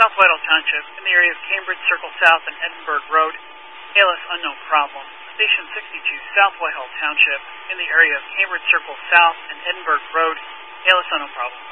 South Whitehall Township, in the area of Cambridge Circle South and Edinburgh Road. ALS unknown problem. Station 62, South Whitehall Township, in the area of Cambridge Circle South and Edinburgh Road. ALS unknown problem.